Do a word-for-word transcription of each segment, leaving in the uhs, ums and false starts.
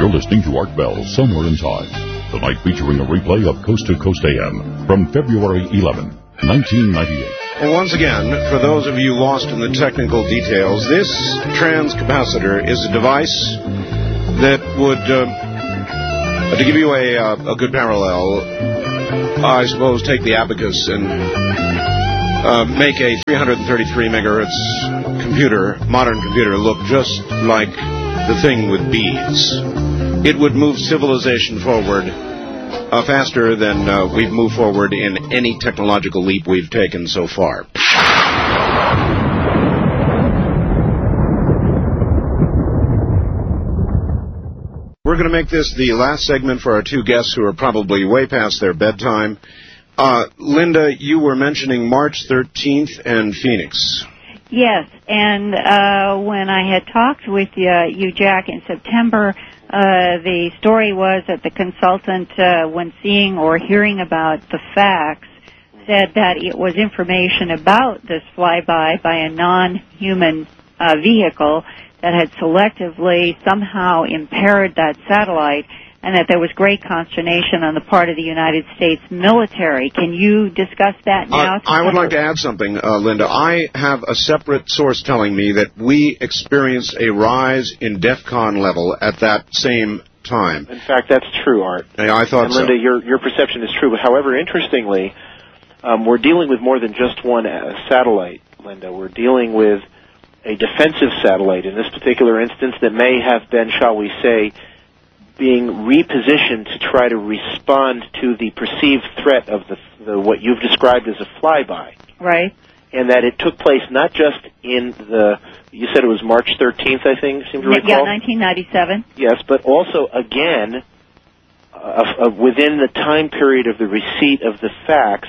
You're listening to Art Bell, Somewhere in Time, tonight featuring a replay of Coast to Coast A M from February eleventh, nineteen ninety-eight. And once again, for those of you lost in the technical details, this transcapacitor is a device that would, uh, to give you a, uh, a good parallel, I suppose take the abacus and uh, make a three hundred thirty-three megahertz computer, modern computer, look just like the thing with beads. It would move civilization forward uh, faster than uh, we've moved forward in any technological leap we've taken so far. We're going to make this the last segment for our two guests who are probably way past their bedtime. Uh, Linda, you were mentioning March thirteenth and Phoenix. Yes, and uh, when I had talked with you, you, Jack, in September, uh, the story was that the consultant, uh, when seeing or hearing about the facts, said that it was information about this flyby by a non-human uh, vehicle that had selectively somehow impaired that satellite, and that there was great consternation on the part of the United States military. Can you discuss that now? Uh, I would like to add something, uh, Linda. I have a separate source telling me that we experienced a rise in DEFCON level at that same time. In fact, that's true, Art. Yeah, I thought and so. Linda, your, your perception is true. However, interestingly, um, we're dealing with more than just one uh, satellite, Linda. We're dealing with a defensive satellite in this particular instance that may have been, shall we say, being repositioned to try to respond to the perceived threat of the, the what you've described as a flyby. Right. And that it took place not just in the, you said it was March thirteenth, I think, seem to recall? Yeah, nineteen ninety-seven. Yes, but also, again, uh, uh, within the time period of the receipt of the facts,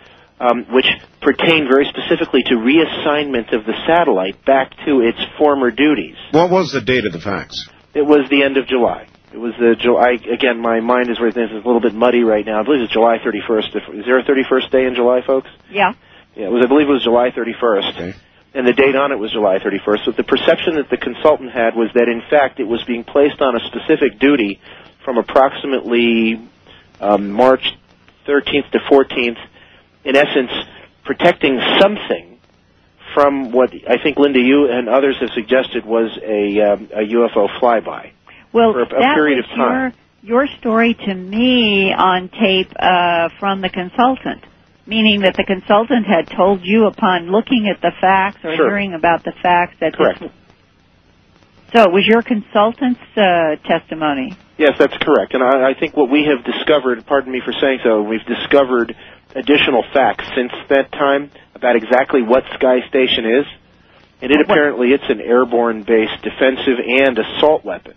um, which pertain very specifically to reassignment of the satellite back to its former duties. What was the date of the facts? It was the end of July. It was the July, again, my mind is right there, it's a little bit muddy right now. I believe it's July thirty-first. Is there a thirty-first day in July, folks? Yeah. Yeah, it was, I believe it was July thirty-first. Okay. And the date on it was July thirty-first. So the perception that the consultant had was that, in fact, it was being placed on a specific duty from approximately um, March thirteenth to fourteenth, in essence, protecting something from what I think, Linda, you and others have suggested was a, um, a U F O flyby. Well, for a, a that period was of time. Your, your story to me on tape uh, from the consultant, meaning that the consultant had told you upon looking at the facts or Sure. hearing about the facts that Correct. This, so it was your consultant's uh, testimony. Yes, that's correct. And I, I think what we have discovered, pardon me for saying so, we've discovered additional facts since that time about exactly what Sky Station is. And it apparently it's an airborne-based defensive and assault weapon.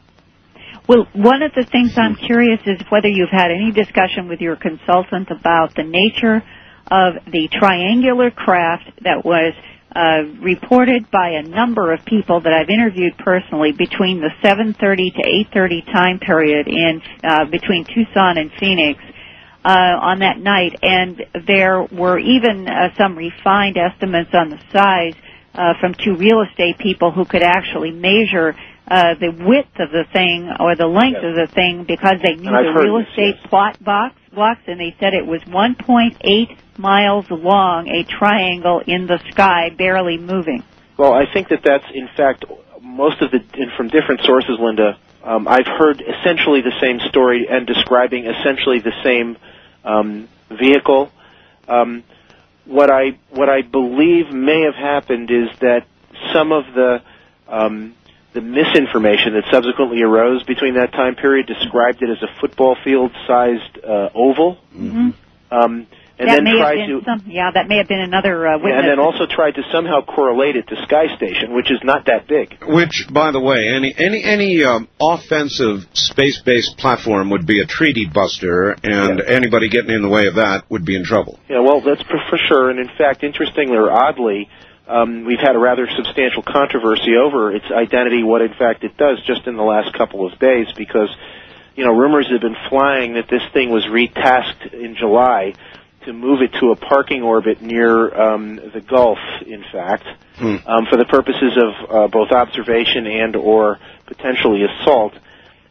Well, one of the things I'm curious is whether you've had any discussion with your consultant about the nature of the triangular craft that was uh, reported by a number of people that I've interviewed personally between the seven thirty to eight thirty time period in uh, between Tucson and Phoenix uh, on that night. And there were even uh, some refined estimates on the size uh, from two real estate people who could actually measure Uh, the width of the thing or the length yes. of the thing because they knew the real this, estate yes. plot box blocks, and they said it was one point eight miles long, a triangle in the sky, barely moving. Well, I think that that's, in fact, most of the, and from different sources, Linda, um, I've heard essentially the same story and describing essentially the same um, vehicle. Um, what I what I believe may have happened is that some of the um, the misinformation that subsequently arose between that time period described it as a football field-sized uh, oval. Mm-hmm. Um, and that then may tried have been to, some, yeah, that may have been another uh, witness. yeah, and then also tried to somehow correlate it to Sky Station, which is not that big. Which, by the way, any any any um, offensive space-based platform would be a treaty buster, and yeah. anybody getting in the way of that would be in trouble. Yeah, well, that's for, for sure. And in fact, interestingly or oddly, um, we've had a rather substantial controversy over its identity, what in fact it does, just in the last couple of days, because, you know, rumors have been flying that this thing was retasked in July to move it to a parking orbit near um, the Gulf, in fact, hmm. um, for the purposes of uh, both observation and or potentially assault.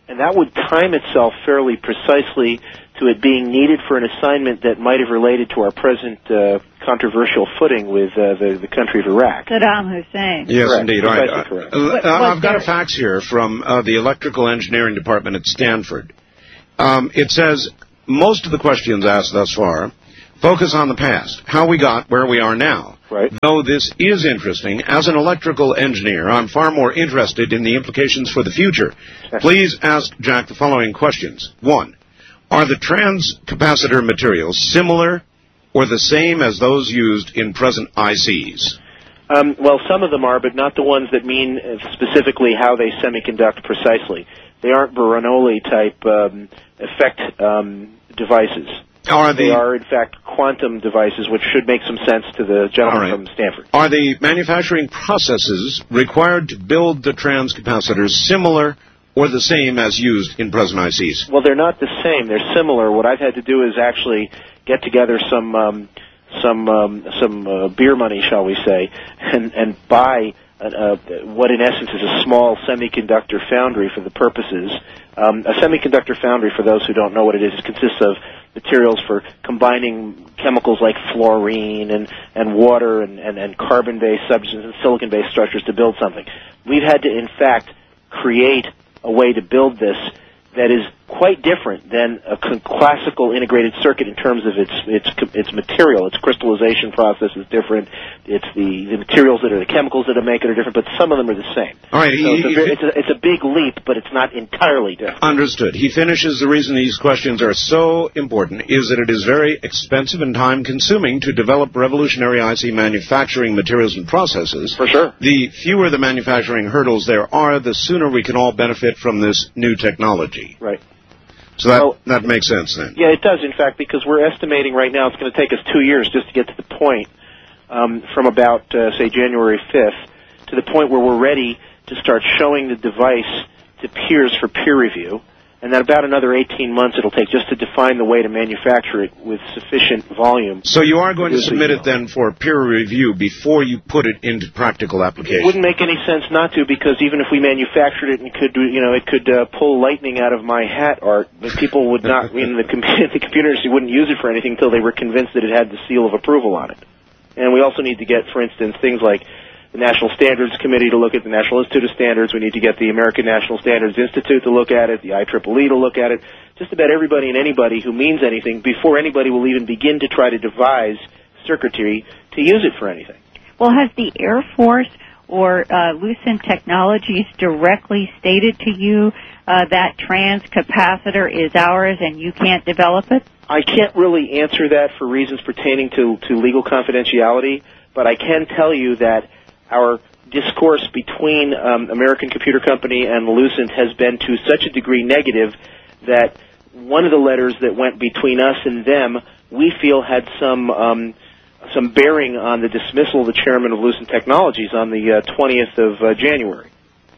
and that would time itself fairly precisely to it being needed for an assignment that might have related to our present uh, controversial footing with uh, the, the country of Iraq. Saddam Hussein. Yes, correct. indeed. Precisely Right. correct. Uh, What- uh, what's I've got a there? fax here from uh, the Electrical Engineering Department at Stanford. Um, it says, most of the questions asked thus far focus on the past, how we got where we are now. Right. Though this is interesting, as an electrical engineer, I'm far more interested in the implications for the future. Please ask Jack the following questions. One, are the transcapacitor materials similar or the same as those used in present I Cs? Um, well, some of them are, but not the ones that mean uh, specifically how they semiconduct precisely. They aren't Bernoulli-type um, effect um, devices. Are They the, are, in fact, quantum devices, which should make some sense to the gentleman All right. from Stanford. are the manufacturing processes required to build the transcapacitors similar or the same as used in present I Cs? Well, they're not the same. They're similar. What I've had to do is actually get together some um, some um, some uh, beer money, shall we say, and and buy uh, uh, what in essence is a small semiconductor foundry for the purposes. Um, a semiconductor foundry, for those who don't know what it is, consists of materials for combining chemicals like fluorine and, and water and, and, and carbon-based substances and silicon-based structures to build something. We've had to, in fact, create a way to build this that is quite different than a c- classical integrated circuit in terms of its its its material. Its crystallization process is different. It's the, the materials that are the chemicals that make it are different, but some of them are the same. All right. So he- it's, a he- very, it's, a, it's a big leap, but it's not entirely different. Understood. He finishes, the reason these questions are so important is that it is very expensive and time-consuming to develop revolutionary I C manufacturing materials and processes. For sure. The fewer the manufacturing hurdles there are, the sooner we can all benefit from this new technology. Right. So that, Well- that makes sense then. Yeah, it does, in fact, because we're estimating right now it's going to take us two years just to get to the point um, from about, uh, say, January fifth to the point where we're ready to start showing the device to peers for peer review. And then about another eighteen months it'll take just to define the way to manufacture it with sufficient volume. So you are going to Yes, submit we it then for peer review before you put it into practical It application? wouldn't make any sense not to, because even if we manufactured it and could, do, you know, it could uh, pull lightning out of my hat, Art, but people would not, I mean, the, com- the computer industry wouldn't use it for anything until they were convinced that it had the seal of approval on it. And we also need to get, for instance, things like the National Standards Committee to look at the National Institute of Standards. We need to get the American National Standards Institute to look at it, the I triple E to look at it, just about everybody and anybody who means anything before anybody will even begin to try to devise circuitry to use it for anything. Well, has the Air Force or uh, Lucent Technologies directly stated to you uh, that transcapacitor is ours and you can't develop it? I can't really answer that for reasons pertaining to, to legal confidentiality, but I can tell you that our discourse between um, American Computer Company and Lucent has been to such a degree negative that one of the letters that went between us and them, we feel had some um, some bearing on the dismissal of the chairman of Lucent Technologies on the uh, twentieth of uh, January.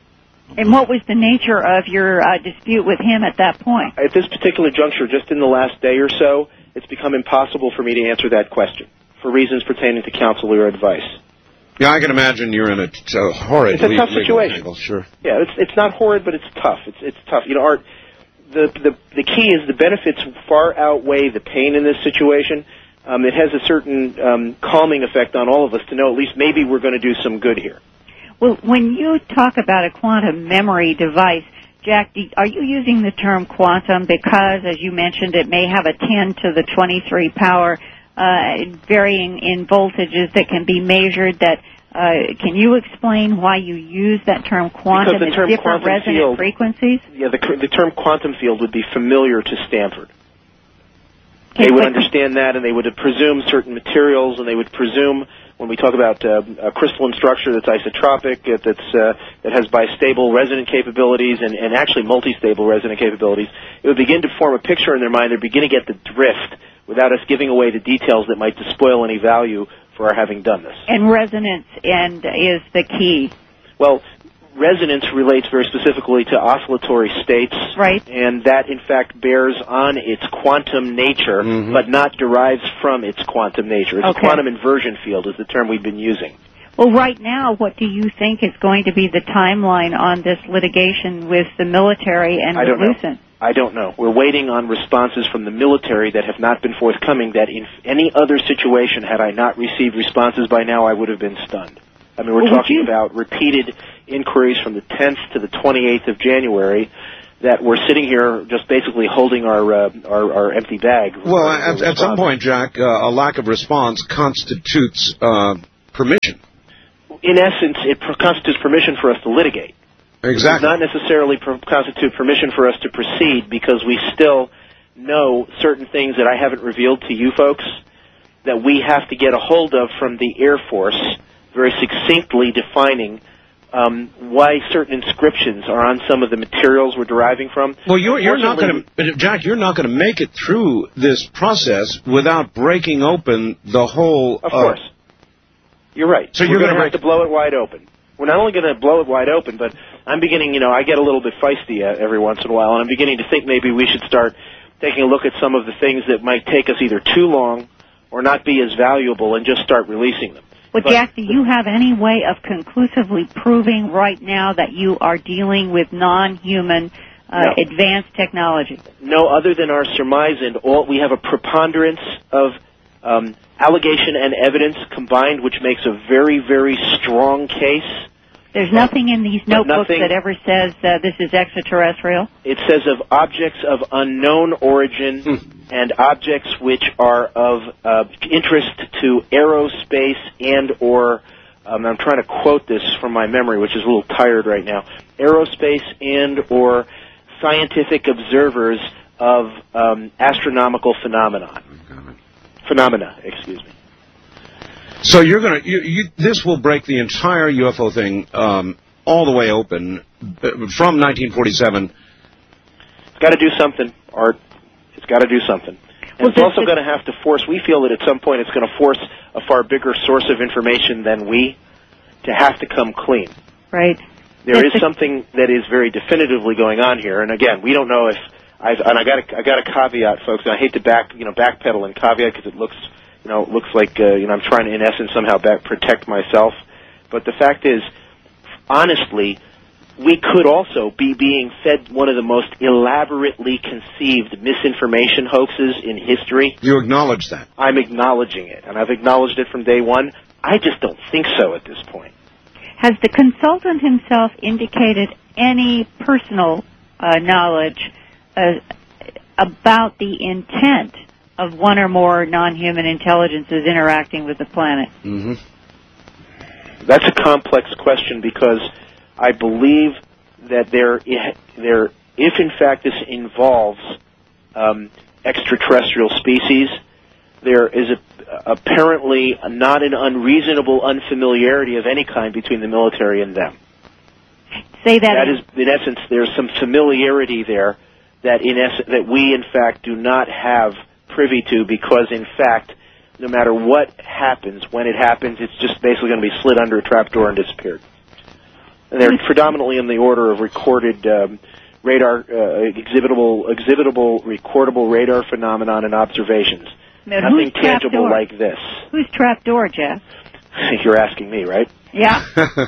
And what was the nature of your uh, dispute with him at that point? At this particular juncture, just in the last day or so, it's become impossible for me to answer that question for reasons pertaining to counsel or advice. Yeah, I can imagine you're in a, t- a horrid It's a tough legal situation. angle, sure. Yeah, it's it's not horrid, but it's tough. It's it's tough. You know, Art, the the the key is the benefits far outweigh the pain in this situation. Um, it has a certain um, calming effect on all of us to know at least maybe we're going to do some good here. Well, when you talk about a quantum memory device, Jack, do, are you using the term quantum because, as you mentioned, it may have a ten to the twenty-three power, uh, varying in voltages that can be measured? That uh, can you explain why you use that term quantum Because the as term different quantum resonant field- frequencies? Yeah, the the term quantum field would be familiar to Stanford. Okay, They would but- understand that, and they would presume certain materials, and they would presume when we talk about uh, a crystalline structure that's isotropic, uh, that's uh, that has bistable resonant capabilities, and, and actually multi-stable resonant capabilities, it would begin to form a picture in their mind. They'd begin to get the drift without us giving away the details that might despoil any value for our having done this. And resonance and is the key. Well, resonance relates very specifically to oscillatory states, Right. and that, in fact, bears on its quantum nature, Mhm. but not derives from its quantum nature. It's Okay. a quantum inversion field is the term we've been using. Well, right now, what do you think is going to be the timeline on this litigation with the military and I with don't know. Lucent? I don't know. We're waiting on responses from the military that have not been forthcoming, that in any other situation, had I not received responses by now, I would have been stunned. I mean, we're Well, talking you... about repeated inquiries from the tenth to the twenty-eighth of January that we're sitting here just basically holding our uh, our, our empty bag. Well, at, at some point, Jack, uh, a lack of response constitutes uh, permission. In essence, it pr- constitutes permission for us to litigate. Exactly. It does not necessarily pr- constitute permission for us to proceed, because we still know certain things that I haven't revealed to you folks that we have to get a hold of from the Air Force, very succinctly defining um, why certain inscriptions are on some of the materials we're deriving from. Well, you're, you're not going to, Jack, you're not going to make it through this process without breaking open the whole... Of uh, course. You're right. So we're you're going to break... have to blow it wide open. We're not only going to blow it wide open, but I'm beginning, you know, I get a little bit feisty uh, every once in a while, and I'm beginning to think maybe we should start taking a look at some of the things that might take us either too long or not be as valuable, and just start releasing them. Well, but, Jack, do you have any way of conclusively proving right now that you are dealing with non-human uh, no. advanced technology? No, other than our surmise, and all, we have a preponderance of um, allegation and evidence combined, which makes a very, very strong case. There's nothing in these notebooks nothing, that ever says uh, this is extraterrestrial? It says of objects of unknown origin Hmm. and objects which are of uh, interest to aerospace and or, um, I'm trying to quote this from my memory, which is a little tired right now, aerospace and or scientific observers of um, astronomical phenomenon. Phenomena, excuse me. So you're going to, you, you, this will break the entire U F O thing um, all the way open from nineteen forty-seven. It's got to do something, Art. It's got to do something. And Well, it's also the- going to have to force, we feel that at some point it's going to force a far bigger source of information than we to have to come clean. Right. There is It's- something that is very definitively going on here, and again, we don't know if, I've, and I got a, I got a caveat, folks, and I hate to back, you know, backpedal and caveat because it looks, you know, it looks like, uh, you know, I'm trying to, in essence, somehow back protect myself. But the fact is, honestly, we could also be being fed one of the most elaborately conceived misinformation hoaxes in history. You acknowledge that. I'm acknowledging it, and I've acknowledged it from day one. I just don't think so at this point. Has the consultant himself indicated any personal uh, knowledge uh, about the intent of one or more non-human intelligences interacting with the planet? Mm-hmm. That's a complex question, because I believe that there, there, if in fact this involves um, extraterrestrial species, there is a, apparently not an unreasonable unfamiliarity of any kind between the military and them. Say that. That is, in essence, there's some familiarity there that in ess- that we in fact do not have privy to, because in fact, no matter what happens, when it happens, it's just basically going to be slid under a trapdoor and disappeared. And they're predominantly in the order of recorded um, radar, uh, exhibitable, exhibitable, recordable radar phenomenon and observations. Now, Nothing who's tangible trapdoor? like this. Who's trapdoor, Jeff? You're asking me, right? Yeah.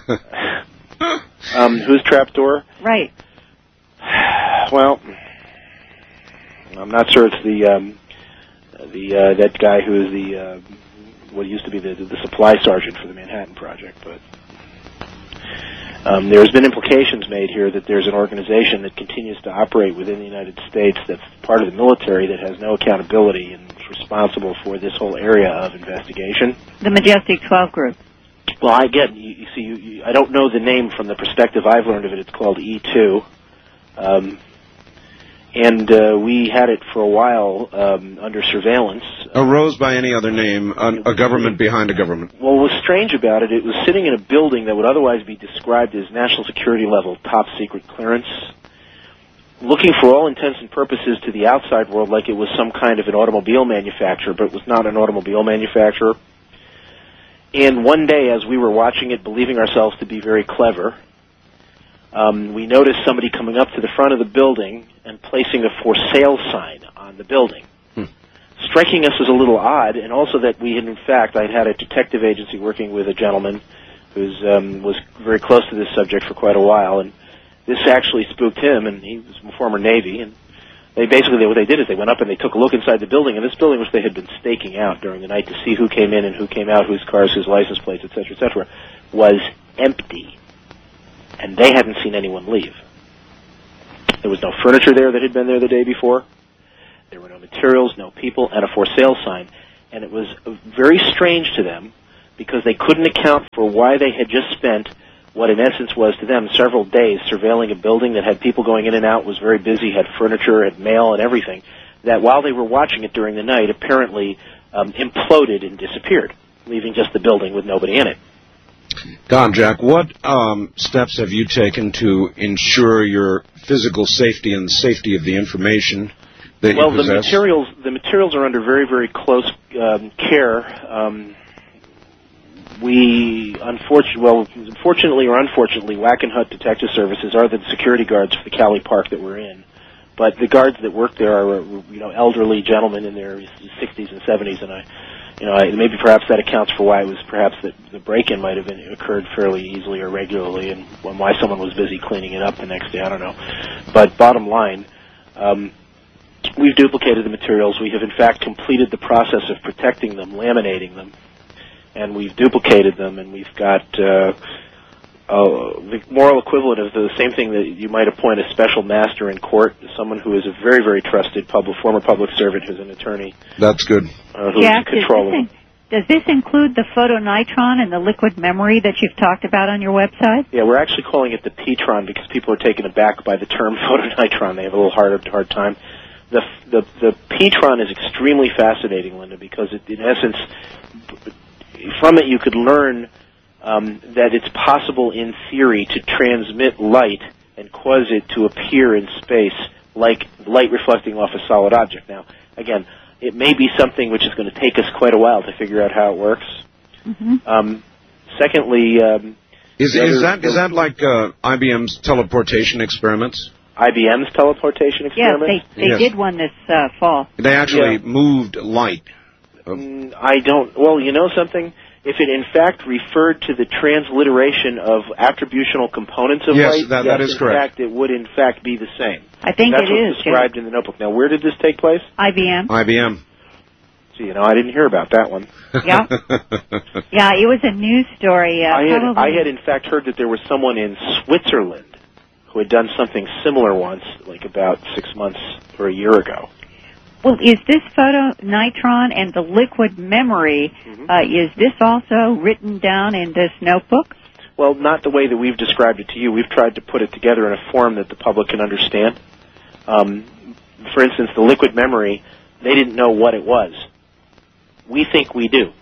um, who's trapdoor? Right. Well, I'm not sure it's the um, the uh, that guy who is the uh, what used to be the, the supply sergeant for the Manhattan Project, but um, there's been implications made here that there's an organization that continues to operate within the United States that's part of the military that has no accountability and is responsible for this whole area of investigation. The Majestic twelve Group. Well, I get, you, you see, you, you, I don't know the name from the perspective I've learned of it. It's called E two. Um, and uh, we had it for a while um, under surveillance. Arose by any other name, a, a government behind a government. Well, what was strange about it, it was sitting in a building that would otherwise be described as national security level top secret clearance, looking for all intents and purposes to the outside world like it was some kind of an automobile manufacturer, but it was not an automobile manufacturer. And one day, as we were watching it, believing ourselves to be very clever, um, we noticed somebody coming up to the front of the building and placing a for sale sign on the building, hmm. striking us as a little odd, and also that we had, in fact, I'd had a detective agency working with a gentleman who um, was very close to this subject for quite a while, and this actually spooked him, and he was a former Navy, and they basically, what they did is they went up and they took a look inside the building, and this building, which they had been staking out during the night to see who came in and who came out, whose cars, whose license plates, et cetera, et cetera, was empty, and they hadn't seen anyone leave. There was no furniture there that had been there the day before. There were no materials, no people, and a for sale sign, and it was very strange to them because they couldn't account for why they had just spent what in essence was to them several days surveilling a building that had people going in and out, was very busy, had furniture, had mail and everything, that while they were watching it during the night apparently um, imploded and disappeared, leaving just the building with nobody in it. Don, Jack, what um, steps have you taken to ensure your physical safety and the safety of the information that well, you possess? Well, the materials, the materials are under very, very close um, care. Um, We, unfortunately, well, fortunately or unfortunately, Wackenhut Detective Services are the security guards for the Cali Park that we're in. But the guards that work there are, you know, elderly gentlemen in their sixties and seventies, and I, you know, I, maybe perhaps that accounts for why it was perhaps that the break-in might have been, occurred fairly easily or regularly, and why someone was busy cleaning it up the next day. I don't know. But bottom line, um, we've duplicated the materials. We have in fact completed the process of protecting them, laminating them. And we've duplicated them, and we've got uh, uh, the moral equivalent of the same thing that you might appoint a special master in court, someone who is a very, very trusted public, former public servant who's an attorney. That's good. Uh, who's Jack, in control does, this of them. in, does this include the photonitron and the liquid memory that you've talked about on your website? Yeah, we're actually calling it the Petron because people are taken aback by the term photonitron. They have a little hard, hard time. The, the, the Petron is extremely fascinating, Linda, because it, in essence, from it you could learn um, that it's possible in theory to transmit light and cause it to appear in space like light reflecting off a solid object. Now, again, it may be something which is going to take us quite a while to figure out how it works. Mm-hmm. Um, secondly, um, is, other, is that is that like uh, I B M's teleportation experiments? I B M's teleportation experiment? Yes, they, they yes. did one this uh, fall. They actually Yeah. moved light. Mm, I don't. Well, you know something? If it in fact referred to the transliteration of attributional components of Yes, light, that- yes, that is in correct. fact, it would in fact be the same. I think That's it what's is. described in the notebook. Now, where did this take place? I B M. I B M. Gee, you know, I didn't hear about that one. Yeah. Yeah, it was a news story. Uh, I had, probably. I had in fact heard that there was someone in Switzerland who had done something similar once, like about six months or a year ago. Well, is this photonitron and the liquid memory, Mm-hmm. uh, is this also written down in this notebook? Well, not the way that we've described it to you. We've tried to put it together in a form that the public can understand. Um, for instance, the liquid memory, they didn't know what it was. We think we do.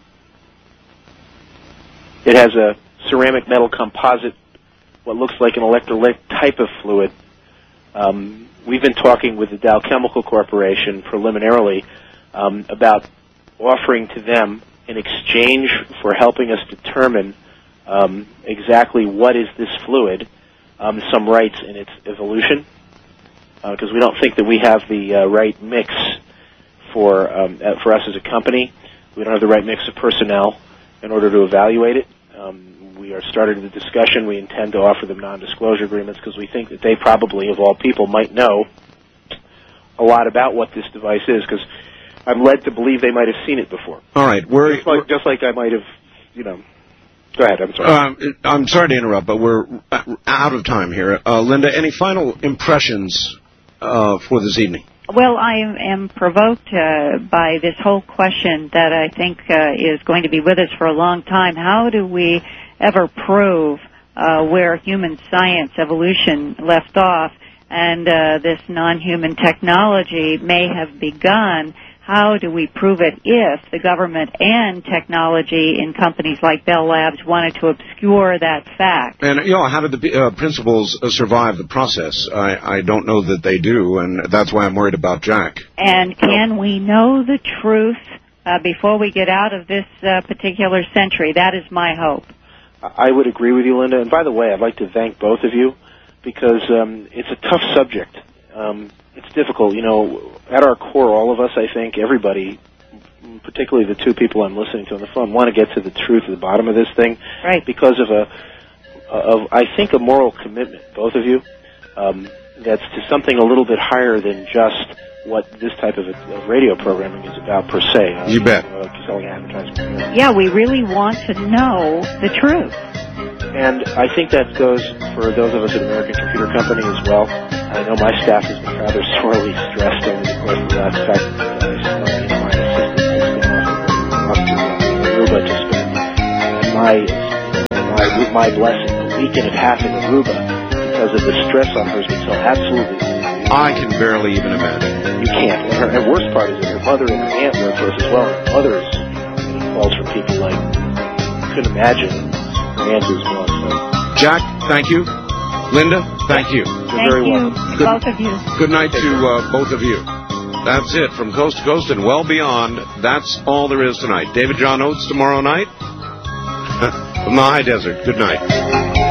It has a ceramic metal composite, what looks like an electrolytic type of fluid. Um, we've been talking with the Dow Chemical Corporation preliminarily um, about offering to them, in exchange for helping us determine um, exactly what is this fluid, um, some rights in its evolution, because uh, we don't think that we have the uh, right mix for um, uh, for us as a company. We don't have the right mix of personnel in order to evaluate it. Um, we are starting the discussion. We intend to offer them non-disclosure agreements because we think that they probably, of all people, might know a lot about what this device is, because I'm led to believe they might have seen it before. All right, we're Just like, just like I might have, you know. Go ahead, I'm sorry. Um, I'm sorry to interrupt, but we're out of time here. Uh, Linda, any final impressions uh, for this evening? Well, I am, am provoked uh, by this whole question that I think uh, is going to be with us for a long time. How do we ever prove uh, where human science, evolution left off, and uh, this non-human technology may have begun? How do we prove it if the government and technology in companies like Bell Labs wanted to obscure that fact? And, you know, how did the uh, principals uh, survive the process? I, I don't know that they do, and that's why I'm worried about Jack. And can we know the truth uh, before we get out of this uh, particular century? That is my hope. I would agree with you, Linda. And by the way, I'd like to thank both of you because um, it's a tough subject. Um, it's difficult. You know, at our core, all of us, I think, everybody, particularly the two people I'm listening to on the phone, want to get to the truth at the bottom of this thing, right? Because of a, of I think a moral commitment, both of you, um, that's to something a little bit higher than just what this type of, a, of radio programming is about per se. Uh, you bet. Uh, selling advertising. Yeah, we really want to know the truth. And I think that goes for those of us at American Computer Company as well. I know my staff has been rather sorely stressed over the course of the last fact. Uh, you know, my assistant has been off to Aruba to spend my, my, with my blessing, a week and a half in Aruba because of the stress on her has been so absolutely. I can barely even imagine. You can't. And, her, and the worst part is that her mother and her aunt work for us as well. Her mother's, you know, getting calls from people like, you couldn't imagine. Answers well, so. Jack, thank you. Linda, thank you. Thank You're very you, welcome. Good, both of you. Good night to uh, both of you. That's it from coast to coast and well beyond. That's all there is tonight. David John Oates tomorrow night from the high desert. Good night.